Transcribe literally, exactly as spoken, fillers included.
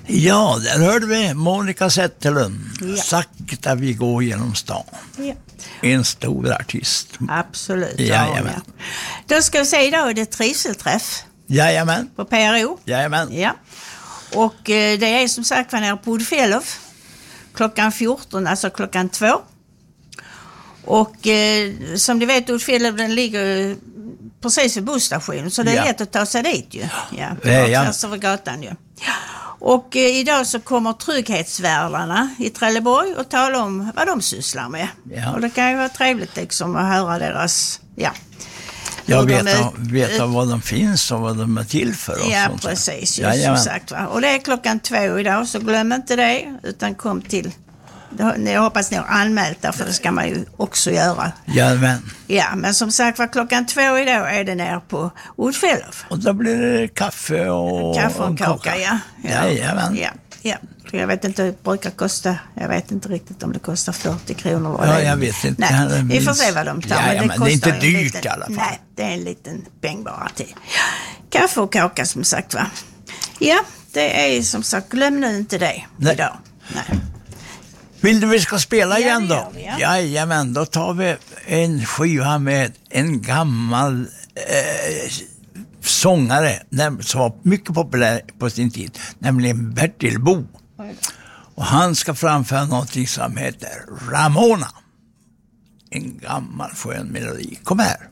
Ja, där hörde vi Monica Zetterlund. Ja. Sakta vi går genom stan. Ja. En stor artist. Absolut. Jajamän. Då ska vi se, idag är det trivselträff Jajamän. på P R O. Jajamän. Ja. Och eh, det är som sagt var nere på Oddfellow klockan fjorton, alltså klockan två. Och eh, som du vet, Oddfellow, den ligger precis vid busstationen, så det är Ja. lätt att ta sig dit ju. Ja, Ja, ja. tvärs över gatan ju. Ja. Och eh, idag så kommer trygghetsvärdarna i Trelleborg och tala om vad de sysslar med. Ja. Och det kan ju vara trevligt liksom att höra deras, ja. Jag hur de vet, är- vet vad de finns och vad de är till för. Och Ja, sånt där. precis. Just, Jajamän. som sagt, va? Och det är klockan två idag, så glöm inte det, utan kom till. Jag hoppas ni har anmält där, för det ska man ju också göra. Jajamän. Ja, men som sagt var, klockan två idag är det nere på Oddfellow. Och då blir det kaffe och Kaffe och en kaka, ja. ja. Jajamän. Ja, ja. Jag vet inte, det brukar kosta, jag vet inte riktigt om det kostar fyrtio kronor. vad Ja, det är. jag vet inte. Nej, Det vi får minns- se vad de tar. Ja, men ja, det, men det är kostar inte en dyrt liten, i alla fall. Nej, det är en liten peng bara till. Kaffe och kaka som sagt, va. Ja, det är som sagt, glöm nu inte det Nej. idag. Nej. Vill du vi ska spela Ja, igen det då? gör vi, ja. Jajamän, då tar vi en skiva med en gammal eh, sångare näm- som var mycket populär på sin tid, nämligen Bertil Bo. Och han ska framföra någonting som heter Ramona. En gammal skön melodi. Kom här.